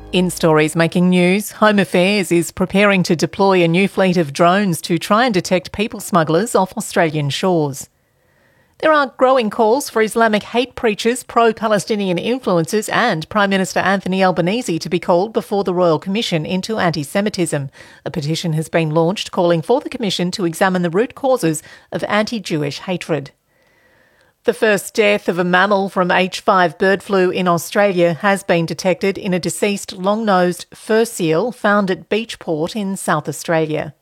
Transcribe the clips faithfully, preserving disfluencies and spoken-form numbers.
In stories making news, Home Affairs is preparing to deploy a new fleet of drones to try and detect people smugglers off Australian shores. There are growing calls for Islamic hate preachers, pro-Palestinian influencers and Prime Minister Anthony Albanese to be called before the Royal Commission into anti-Semitism. A petition has been launched calling for the Commission to examine the root causes of anti-Jewish hatred. The first death of a mammal from H five bird flu in Australia has been detected in a deceased long-nosed fur seal found at Beachport in South Australia.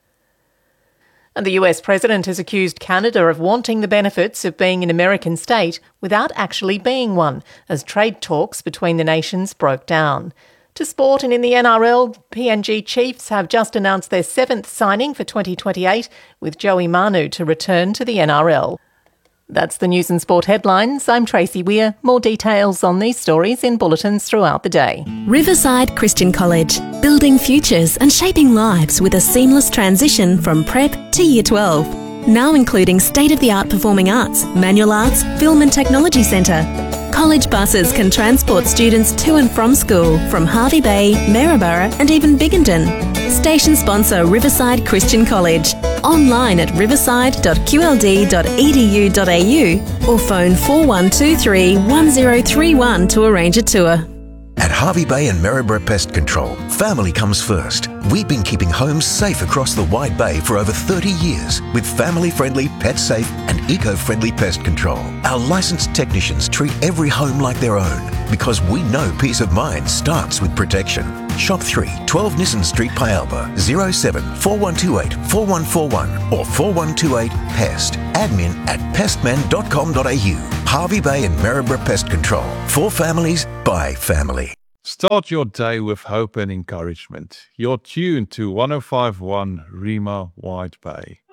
And the U S President has accused Canada of wanting the benefits of being an American state without actually being one, as trade talks between the nations broke down. To sport and in the N R L, P N G Chiefs have just announced their seventh signing for twenty twenty-eight, with Joey Manu to return to the N R L. That's the news and sport headlines. I'm Tracy Weir. More details on these stories in bulletins throughout the day. Riverside Christian College, building futures and shaping lives with a seamless transition from prep to year twelve. Now including state-of-the-art performing arts, manual arts, film and technology centre. College buses can transport students to and from school from Hervey Bay, Maryborough and even Biggendon. Station sponsor Riverside Christian College. Online at riverside dot q l d dot e d u dot a u or phone four one two three, one zero three one to arrange a tour. At Hervey Bay and Maryborough Pest Control, family comes first. We've been keeping homes safe across the Wide Bay for over thirty years with family-friendly, pet-safe and eco-friendly pest control. Our licensed technicians treat every home like their own because we know peace of mind starts with protection. Shop three, twelve Nissen Street, Pyalba, zero seven four one two eight four one four one or four one two eight PEST. Admin at pestman dot com dot a u. Hervey Bay and Maryborough Pest Control. For families, by family. Start your day with hope and encouragement. You're tuned to one oh five point one Rima Wide Bay.